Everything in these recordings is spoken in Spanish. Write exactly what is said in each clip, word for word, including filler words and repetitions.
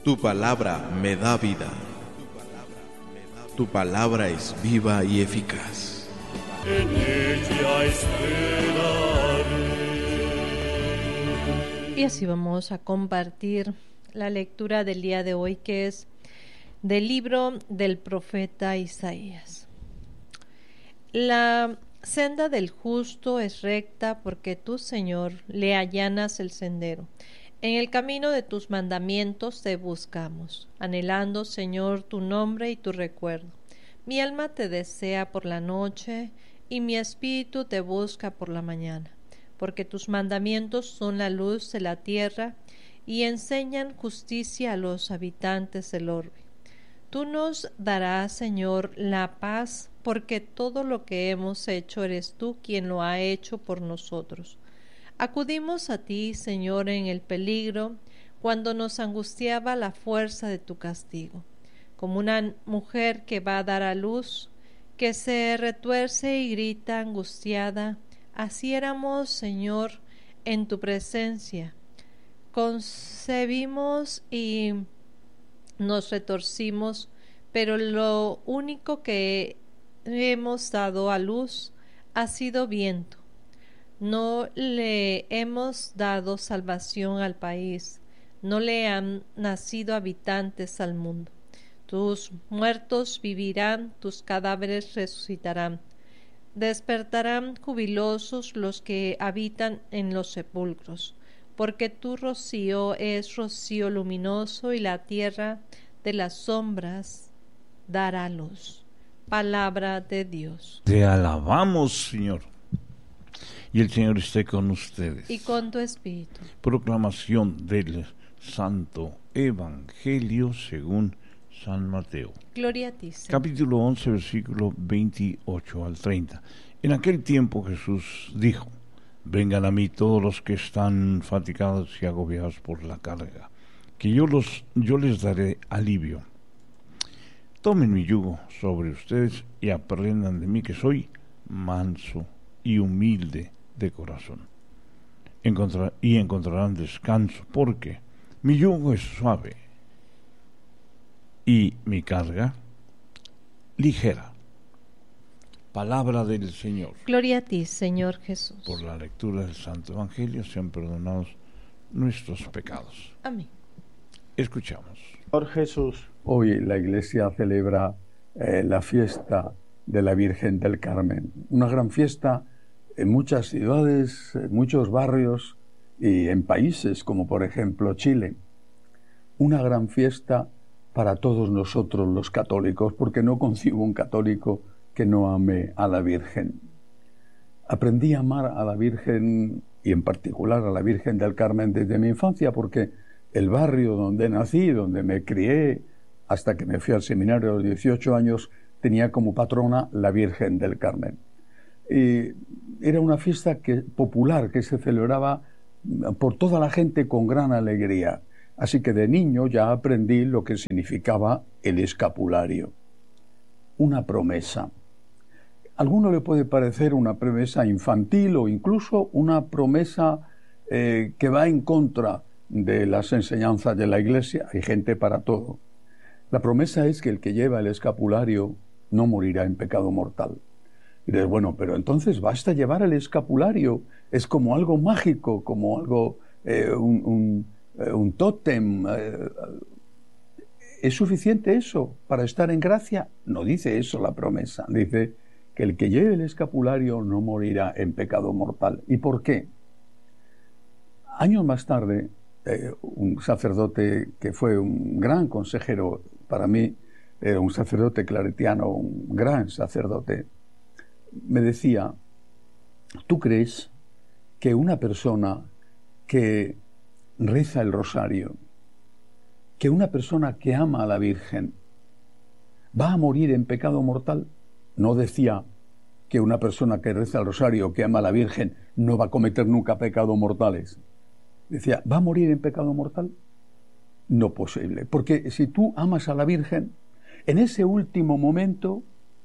Tu palabra me da vida. Tu palabra es viva y eficaz. En ella esperaré. Y así vamos a compartir la lectura del día de hoy, que es del libro del profeta Isaías. La senda del justo es recta, porque tú, Señor, le allanas el sendero. En el camino de tus mandamientos te buscamos, anhelando, Señor, tu nombre y tu recuerdo. Mi alma te desea por la noche, y mi espíritu te busca por la mañana, porque tus mandamientos son la luz de la tierra, y enseñan justicia a los habitantes del orbe. Tú nos darás, Señor, la paz, porque todo lo que hemos hecho eres tú quien lo ha hecho por nosotros. Acudimos a ti, Señor, en el peligro, cuando nos angustiaba la fuerza de tu castigo. Como una mujer que va a dar a luz, que se retuerce y grita angustiada, así éramos, Señor, en tu presencia. Concebimos y nos retorcimos, pero lo único que hemos dado a luz ha sido viento. No le hemos dado salvación al país, no le han nacido habitantes al mundo. Tus muertos vivirán, tus cadáveres resucitarán. Despertarán jubilosos los que habitan en los sepulcros, porque tu rocío es rocío luminoso y la tierra de las sombras dará luz. Palabra de Dios. Te alabamos, Señor. Y el Señor esté con ustedes. Y con tu espíritu. Proclamación del Santo Evangelio según San Mateo. Gloria a ti, Señor. Capítulo once, versículo veintiocho al treinta. En aquel tiempo Jesús dijo: vengan a mí todos los que están fatigados y agobiados por la carga, que yo, los, yo les daré alivio. Tomen mi yugo sobre ustedes y aprendan de mí, que soy manso y humilde de corazón. Encontrar, y encontrarán descanso, porque mi yugo es suave y mi carga ligera. Palabra del Señor. Gloria a ti, Señor Jesús. Por la lectura del Santo Evangelio sean perdonados nuestros pecados. Amén. Escuchamos. Señor Jesús. Hoy la Iglesia celebra eh, la fiesta de la Virgen del Carmen. Una gran fiesta en muchas ciudades, en muchos barrios y en países como por ejemplo Chile. Una gran fiesta para todos nosotros los católicos, porque no concibo un católico que no ame a la Virgen. Aprendí a amar a la Virgen, y en particular a la Virgen del Carmen, desde mi infancia, porque el barrio donde nací, donde me crié, hasta que me fui al seminario a los dieciocho años, tenía como patrona la Virgen del Carmen. Y era una fiesta que, popular que se celebraba por toda la gente con gran alegría. Así que de niño ya aprendí lo que significaba el escapulario. Una promesa. A alguno le puede parecer una promesa infantil o incluso una promesa eh, que va en contra de las enseñanzas de la Iglesia. Hay gente para todo. La promesa es que el que lleva el escapulario no morirá en pecado mortal. Y dices, bueno, pero entonces basta llevar el escapulario. Es como algo mágico, como algo, eh, un, un, eh, un tótem. Eh, ¿Es suficiente eso para estar en gracia? No dice eso la promesa. Dice que el que lleve el escapulario no morirá en pecado mortal. ¿Y por qué? Años más tarde, eh, un sacerdote que fue un gran consejero para mí, era un sacerdote claretiano, un gran sacerdote, me decía: ¿tú crees que una persona que reza el rosario, que una persona que ama a la Virgen, va a morir en pecado mortal? No decía que una persona que reza el rosario, que ama a la Virgen, no va a cometer nunca pecados mortales. Decía, ¿va a morir en pecado mortal? No posible, porque si tú amas a la Virgen, en ese último momento,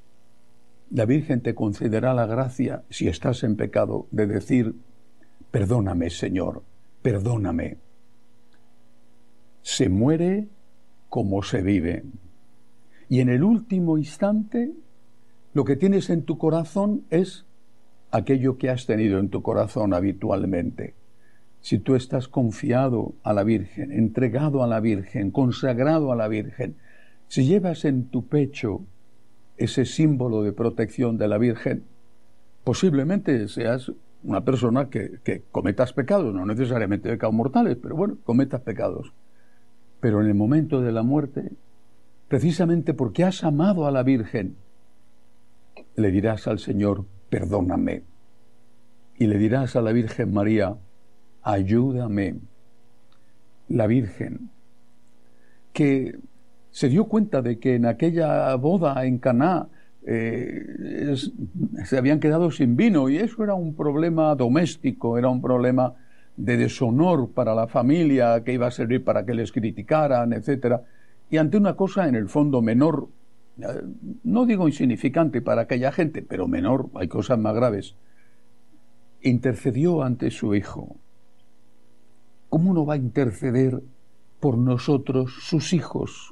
la Virgen te concederá la gracia, si estás en pecado, de decir: perdóname, Señor, perdóname. Se muere cómo se vive. Y en el último instante, lo que tienes en tu corazón es aquello que has tenido en tu corazón habitualmente. Si tú estás confiado a la Virgen, entregado a la Virgen, consagrado a la Virgen, si llevas en tu pecho ese símbolo de protección de la Virgen, posiblemente seas una persona que, que cometas pecados, no necesariamente pecados mortales, pero bueno, cometas pecados. Pero en el momento de la muerte, precisamente porque has amado a la Virgen, le dirás al Señor, perdóname. Y le dirás a la Virgen María, ayúdame. La Virgen, que se dio cuenta de que en aquella boda en Caná eh, es, se habían quedado sin vino, y eso era un problema doméstico, era un problema de deshonor para la familia, que iba a servir para que les criticaran, etcétera. Y ante una cosa en el fondo menor, eh, no digo insignificante para aquella gente, pero menor, hay cosas más graves, intercedió ante su Hijo. ¿Cómo no va a interceder por nosotros, sus hijos,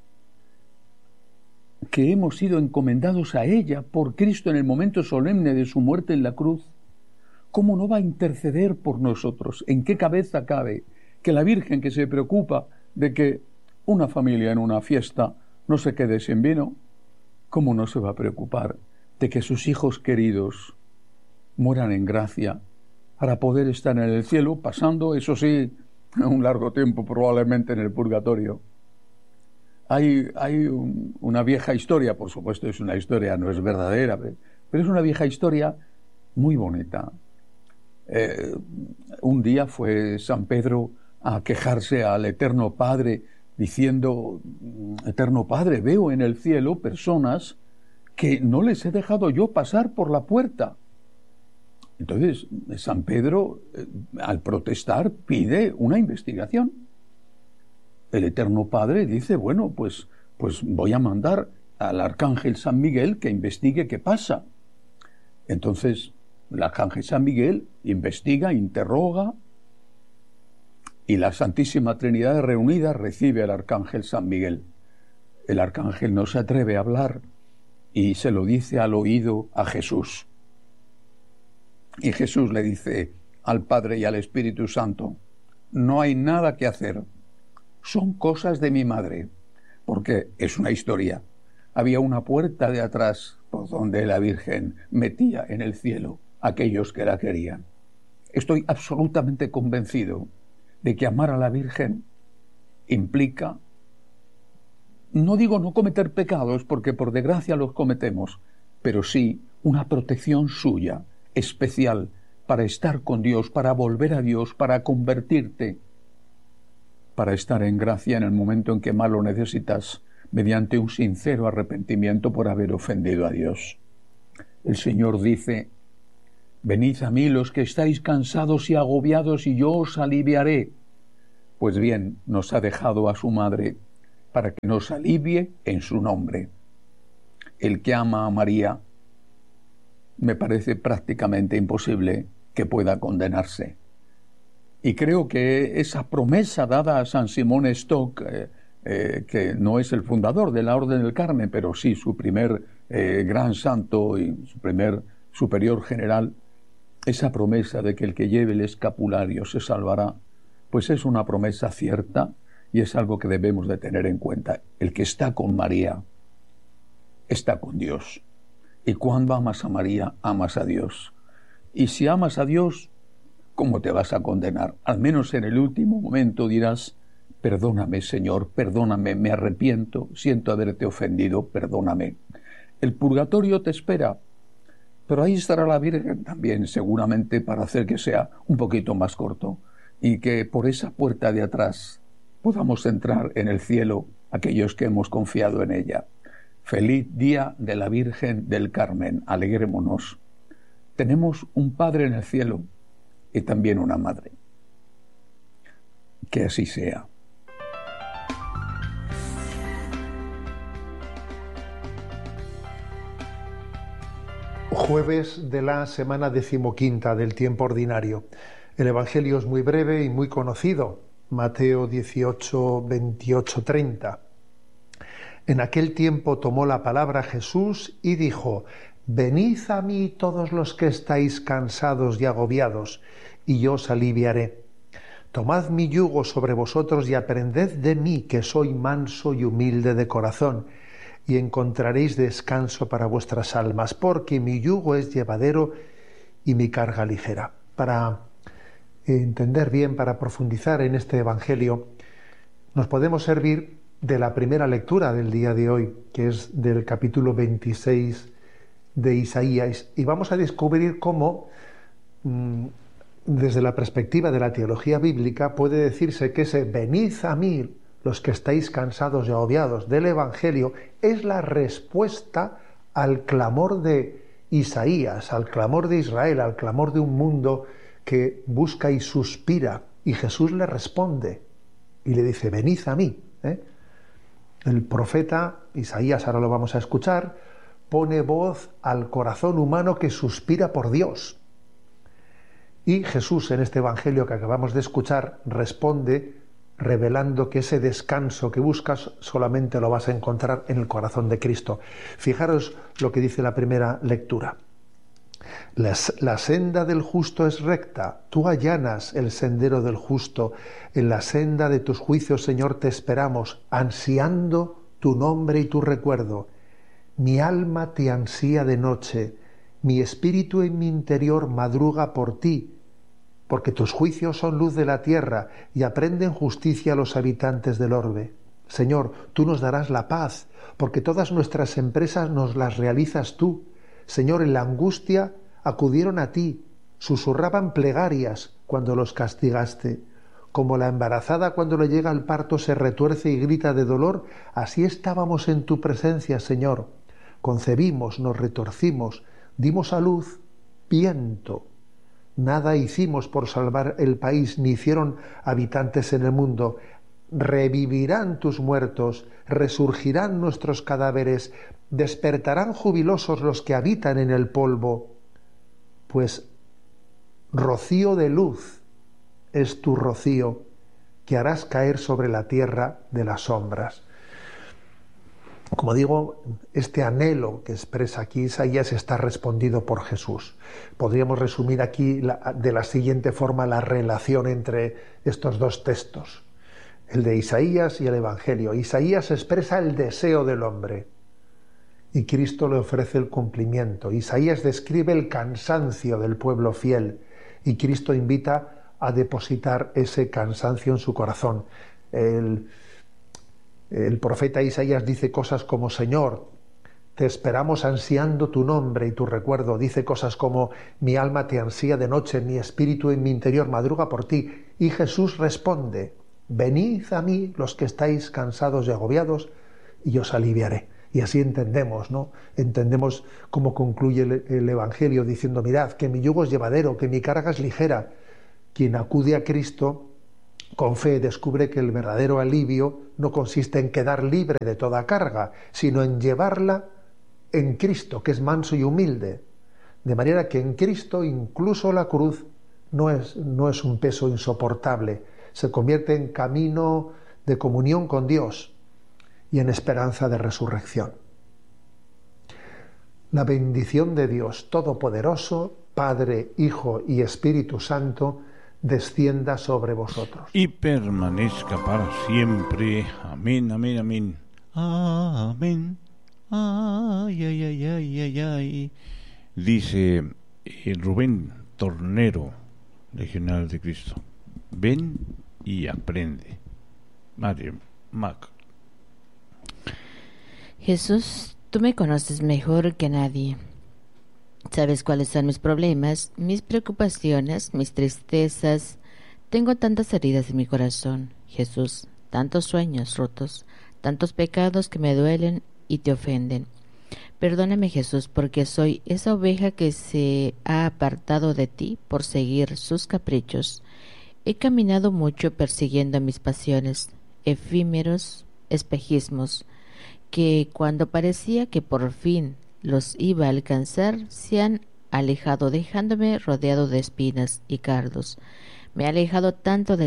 que hemos sido encomendados a ella por Cristo en el momento solemne de su muerte en la cruz? ¿Cómo no va a interceder por nosotros? ¿En qué cabeza cabe que la Virgen, que se preocupa de que una familia en una fiesta no se quede sin vino, cómo no se va a preocupar de que sus hijos queridos mueran en gracia para poder estar en el cielo, pasando, eso sí, un largo tiempo probablemente en el purgatorio? Hay, hay un, una vieja historia, por supuesto es una historia, no es verdadera, pero es una vieja historia muy bonita. Eh, un día fue San Pedro a quejarse al Eterno Padre, diciendo, Eterno Padre, veo en el cielo personas que no les he dejado yo pasar por la puerta. Entonces, San Pedro, eh, al protestar, pide una investigación. El Eterno Padre dice, bueno, pues, pues voy a mandar al Arcángel San Miguel que investigue qué pasa. Entonces, el Arcángel San Miguel investiga, interroga, y la Santísima Trinidad reunida recibe al Arcángel San Miguel. El Arcángel no se atreve a hablar y se lo dice al oído a Jesús. Y Jesús le dice al Padre y al Espíritu Santo, no hay nada que hacer, son cosas de mi madre, porque es una historia. Había una puerta de atrás por donde la Virgen metía en el cielo a aquellos que la querían. Estoy absolutamente convencido de que amar a la Virgen implica, no digo no cometer pecados, porque por desgracia los cometemos, pero sí una protección suya, especial, para estar con Dios, para volver a Dios, para convertirte, para estar en gracia en el momento en que más lo necesitas, mediante un sincero arrepentimiento por haber ofendido a Dios. El Señor dice, venid a mí los que estáis cansados y agobiados y yo os aliviaré. Pues bien, nos ha dejado a su madre para que nos alivie en su nombre. El que ama a María, me parece prácticamente imposible que pueda condenarse. Y creo que esa promesa dada a San Simón Stock, eh, eh, que no es el fundador de la Orden del Carmen, pero sí su primer eh, gran santo y su primer superior general, esa promesa de que el que lleve el escapulario se salvará, pues es una promesa cierta y es algo que debemos de tener en cuenta. El que está con María está con Dios. Y cuando amas a María, amas a Dios. Y si amas a Dios, ¿cómo te vas a condenar? Al menos en el último momento dirás, perdóname, Señor, perdóname, me arrepiento, siento haberte ofendido, perdóname. El purgatorio te espera, pero ahí estará la Virgen también, seguramente, para hacer que sea un poquito más corto y que por esa puerta de atrás podamos entrar en el cielo aquellos que hemos confiado en ella. Feliz día de la Virgen del Carmen, alegrémonos. Tenemos un Padre en el cielo y también una Madre. Que así sea. Jueves de la semana decimoquinta del tiempo ordinario. El Evangelio es muy breve y muy conocido. Mateo dieciocho, veintiocho, treinta. En aquel tiempo tomó la palabra Jesús y dijo: Venid a mí todos los que estáis cansados y agobiados, y yo os aliviaré. Tomad mi yugo sobre vosotros y aprended de mí, que soy manso y humilde de corazón, y encontraréis descanso para vuestras almas, porque mi yugo es llevadero y mi carga ligera. Para entender bien, para profundizar en este Evangelio, nos podemos servir de la primera lectura del día de hoy, que es del capítulo veintiséis de Isaías, y vamos a descubrir cómo, mmm, desde la perspectiva de la teología bíblica, puede decirse que ese venid a mí los que estáis cansados y agobiados del Evangelio es la respuesta al clamor de Isaías, al clamor de Israel, al clamor de un mundo que busca y suspira, y Jesús le responde y le dice: venid a mí. ¿eh? El profeta Isaías, ahora lo vamos a escuchar, pone voz al corazón humano que suspira por Dios. Y Jesús, en este Evangelio que acabamos de escuchar, responde revelando que ese descanso que buscas solamente lo vas a encontrar en el corazón de Cristo. Fijaros lo que dice la primera lectura. La, la senda del justo es recta, tú allanas el sendero del justo. En la senda de tus juicios, Señor, te esperamos, ansiando tu nombre y tu recuerdo. Mi alma te ansía de noche, mi espíritu en mi interior madruga por ti, porque tus juicios son luz de la tierra y aprenden justicia a los habitantes del orbe. Señor, tú nos darás la paz, porque todas nuestras empresas nos las realizas tú. Señor, en la angustia acudieron a ti, susurraban plegarias cuando los castigaste. Como la embarazada cuando le llega el parto se retuerce y grita de dolor, así estábamos en tu presencia, Señor. Concebimos, nos retorcimos, dimos a luz viento. Nada hicimos por salvar el país, ni hicieron habitantes en el mundo. Revivirán tus muertos, resurgirán nuestros cadáveres, despertarán jubilosos los que habitan en el polvo, pues rocío de luz es tu rocío, que harás caer sobre la tierra de las sombras. Como digo, este anhelo que expresa aquí Isaías está respondido por Jesús. Podríamos resumir aquí la, de la siguiente forma la relación entre estos dos textos, el de Isaías y el Evangelio. Isaías expresa el deseo del hombre y Cristo le ofrece el cumplimiento. Isaías describe el cansancio del pueblo fiel y Cristo invita a depositar ese cansancio en su corazón. El El profeta Isaías dice cosas como: Señor, te esperamos ansiando tu nombre y tu recuerdo. Dice cosas como: mi alma te ansía de noche, mi espíritu en mi interior madruga por ti. Y Jesús responde: venid a mí los que estáis cansados y agobiados, y os aliviaré. Y así entendemos, ¿no? Entendemos cómo concluye el, el Evangelio diciendo: mirad, que mi yugo es llevadero, que mi carga es ligera. Quien acude a Cristo con fe descubre que el verdadero alivio no consiste en quedar libre de toda carga, sino en llevarla en Cristo, que es manso y humilde. De manera que en Cristo incluso la cruz no es, no es un peso insoportable, se convierte en camino de comunión con Dios y en esperanza de resurrección. La bendición de Dios Todopoderoso, Padre, Hijo y Espíritu Santo, descienda sobre vosotros. Y permanezca para siempre. Amén, amén, amén. Amén. Ay, ay, ay, ay, ay, ay. Dice eh, Rubén Tornero, legionario de Cristo. Ven y aprende. Mario Mac. Jesús, tú me conoces mejor que nadie. Sabes cuáles son mis problemas, mis preocupaciones, mis tristezas. Tengo tantas heridas en mi corazón, Jesús, tantos sueños rotos, tantos pecados que me duelen y te ofenden. Perdóname, Jesús, porque soy esa oveja que se ha apartado de ti por seguir sus caprichos. He caminado mucho persiguiendo mis pasiones, efímeros espejismos, que cuando parecía que por fin los iba a alcanzar, se han alejado, dejándome rodeado de espinas y cardos. Me he alejado tanto de ti,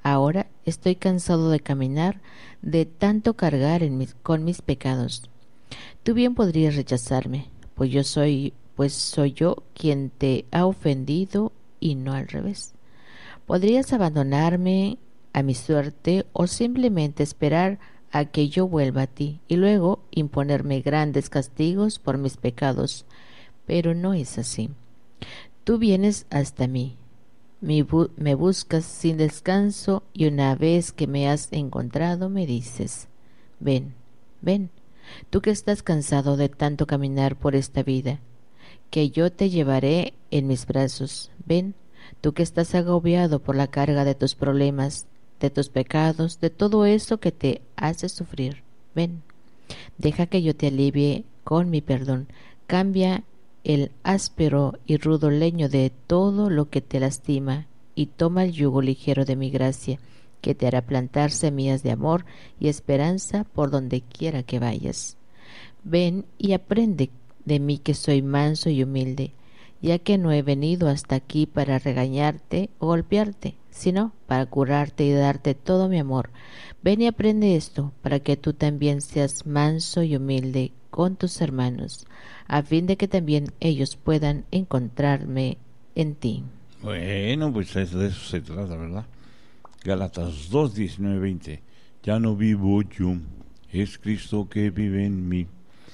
Ahora estoy cansado de caminar, de tanto cargar en mis, con mis pecados. Tú bien podrías rechazarme, pues yo soy, pues soy yo quien te ha ofendido y no al revés. Podrías abandonarme a mi suerte o simplemente esperar a que yo vuelva a ti y luego imponerme grandes castigos por mis pecados, pero no es así. Tú vienes hasta mí, me, bu- me buscas sin descanso y una vez que me has encontrado me dices, ven, ven, tú que estás cansado de tanto caminar por esta vida, que yo te llevaré en mis brazos, ven, tú que estás agobiado por la carga de tus problemas, de tus pecados, de todo eso que te hace sufrir, ven, deja que yo te alivie con mi perdón, cambia el áspero y rudo leño de todo lo que te lastima y toma el yugo ligero de mi gracia, que te hará plantar semillas de amor y esperanza por donde quiera que vayas. Ven y aprende de mí que soy manso y humilde, ya que no he venido hasta aquí para regañarte o golpearte, sino para curarte y darte todo mi amor. Ven y aprende esto, para que tú también seas manso y humilde con tus hermanos, a fin de que también ellos puedan encontrarme en ti. Bueno, pues es de eso se trata, ¿verdad? Gálatas dos, diecinueve, veinte. Ya no vivo yo, es Cristo que vive en mí.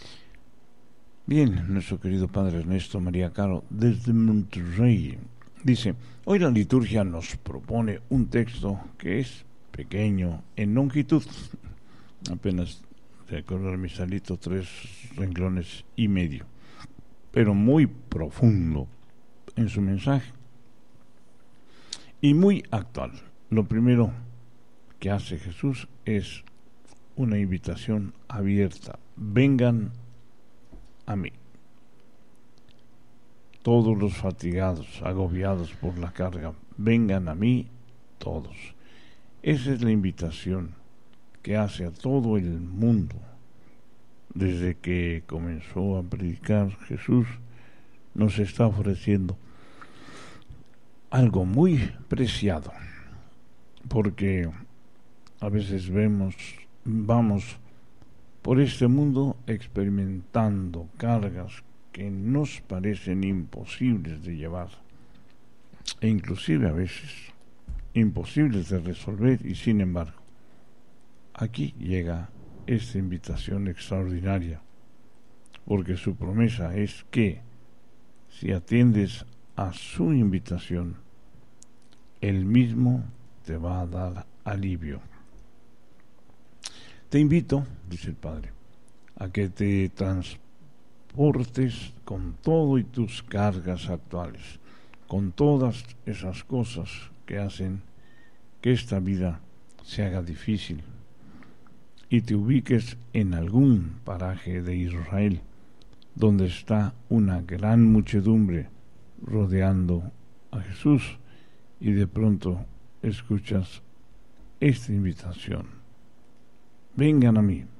Bien, nuestro querido Padre Ernesto María Caro, desde Monterrey, dice, hoy la liturgia nos propone un texto que es pequeño en longitud, apenas recordar mi salito, tres renglones y medio, pero muy profundo en su mensaje y muy actual. Lo primero que hace Jesús es una invitación abierta, vengan a mí, todos los fatigados, agobiados por la carga, vengan a mí todos. Esa es la invitación que hace a todo el mundo. Desde que comenzó a predicar Jesús, nos está ofreciendo algo muy preciado, porque a veces vemos, vamos por este mundo experimentando cargas que nos parecen imposibles de llevar, e inclusive a veces imposibles de resolver, y sin embargo, aquí llega esta invitación extraordinaria, porque su promesa es que si atiendes a su invitación, Él mismo te va a dar alivio. Te invito, dice el Padre, a que te transportes con todo y tus cargas actuales, con todas esas cosas que hacen que esta vida se haga difícil, y te ubiques en algún paraje de Israel, donde está una gran muchedumbre rodeando a Jesús, y de pronto escuchas esta invitación. Vengan a mí,